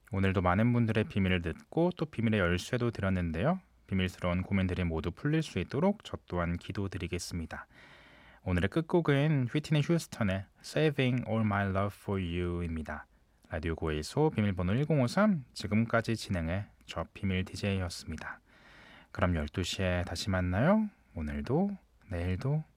오늘도 많은 분들의 비밀을 듣고 또 비밀의 열쇠도 드렸는데요. 비밀스러운 고민들이 모두 풀릴 수 있도록 저 또한 기도드리겠습니다. 오늘의 끝곡은 휘트니 휴스턴의 Saving All My Love For You입니다. 라디오 고에서 비밀번호 1053, 지금까지 진행해 저 비밀 DJ였습니다. 그럼 12시에 다시 만나요. 오늘도 내일도